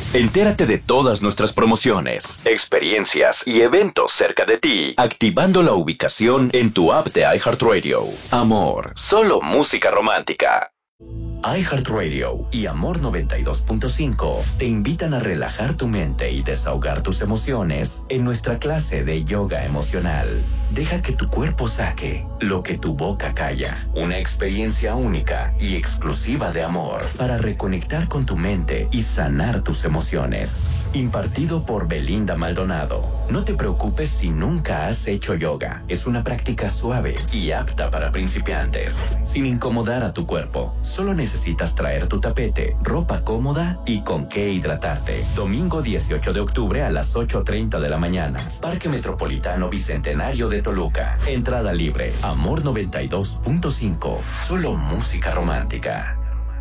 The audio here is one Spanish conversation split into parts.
Entérate de todas nuestras promociones, experiencias y eventos cerca de ti, activando la ubicación en tu app de iHeartRadio. Amor, solo música romántica. iHeartRadio y Amor 92.5 te invitan a relajar tu mente y desahogar tus emociones en nuestra clase de yoga emocional. Deja que tu cuerpo saque lo que tu boca calla. Una experiencia única y exclusiva de amor para reconectar con tu mente y sanar tus emociones. Impartido por Belinda Maldonado. No te preocupes si nunca has hecho yoga. Es una práctica suave y apta para principiantes. Sin incomodar a tu cuerpo. Solo necesitas traer tu tapete, ropa cómoda y con qué hidratarte. Domingo 18 de octubre a las 8:30 de la mañana. Parque Metropolitano Bicentenario de Toluca. Entrada libre. Amor 92.5. Solo música romántica.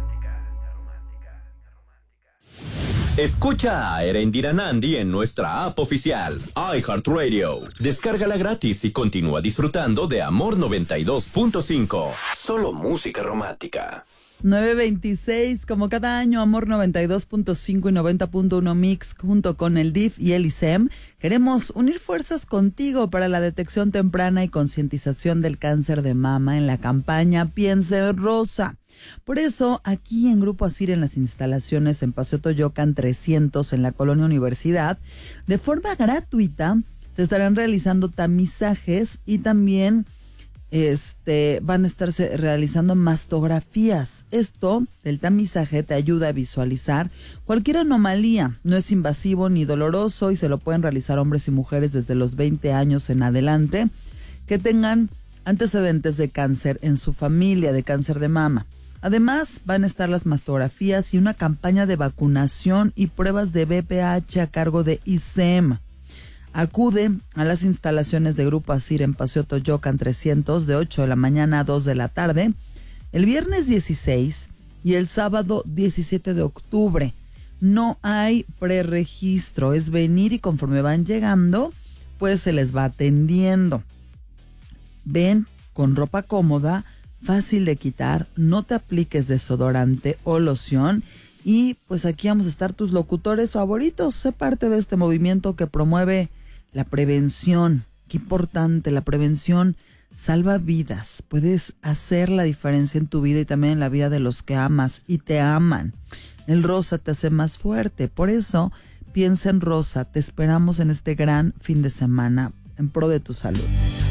Escucha a Erendira Nandi en nuestra app oficial, iHeartRadio. Descárgala gratis y continúa disfrutando de Amor 92.5. Solo música romántica. 9:26, como cada año, Amor 92.5 y 90.1 Mix, junto con el DIF y el ISEM, queremos unir fuerzas contigo para la detección temprana y concientización del cáncer de mama en la campaña Piense Rosa. Por eso, aquí en Grupo Asir, en las instalaciones en Paseo Toyocan 300, en la Colonia Universidad, de forma gratuita, se estarán realizando tamizajes y también van a estarse realizando mastografías. Esto, el tamizaje, te ayuda a visualizar cualquier anomalía. No es invasivo ni doloroso y se lo pueden realizar hombres y mujeres desde los 20 años en adelante que tengan antecedentes de cáncer en su familia, de cáncer de mama. Además, van a estar las mastografías y una campaña de vacunación y pruebas de BPH a cargo de ISEM. Acude a las instalaciones de Grupo Asir en Paseo Toyocan 300 de 8 de la mañana a 2 de la tarde, el viernes 16 y el sábado 17 de octubre. No hay preregistro, es venir y conforme van llegando, pues se les va atendiendo. Ven con ropa cómoda, fácil de quitar, no te apliques desodorante o loción y pues aquí vamos a estar tus locutores favoritos. Sé parte de este movimiento que promueve la prevención. Qué importante, la prevención salva vidas. Puedes hacer la diferencia en tu vida y también en la vida de los que amas y te aman. El rosa te hace más fuerte, por eso piensa en rosa. Te esperamos en este gran fin de semana en pro de tu salud.